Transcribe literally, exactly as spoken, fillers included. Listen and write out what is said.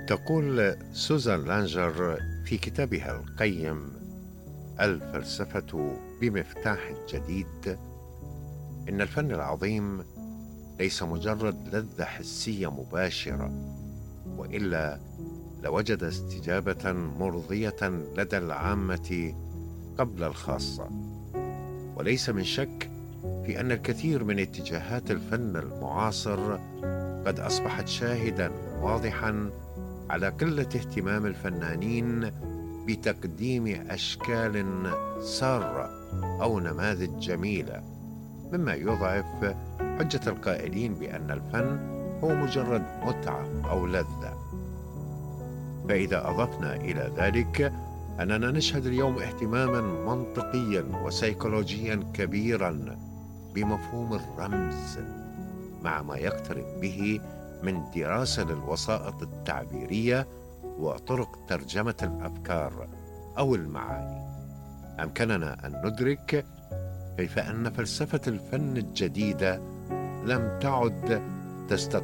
تقول سوزان لانجر في كتابها القيم الفلسفة بمفتاح جديد إن الفن العظيم ليس مجرد لذة حسية مباشرة، وإلا لوجد استجابة مرضية لدى العامة قبل الخاصة. وليس من شك في أن الكثير من اتجاهات الفن المعاصر قد أصبحت شاهداً واضحاً على قلة اهتمام الفنانين بتقديم أشكال سارة أو نماذج جميلة، مما يضعف حجة القائلين بأن الفن هو مجرد متعة أو لذة. فإذا أضفنا إلى ذلك أننا نشهد اليوم اهتماماً منطقياً وسيكولوجياً كبيراً بمفهوم الرمز، مع ما يقترب به من دراسة للوسائط التعبيرية وطرق ترجمة الأفكار أو المعاني، أمكننا أن ندرك كيف أن فلسفة الفن الجديدة لم تعد تستطيع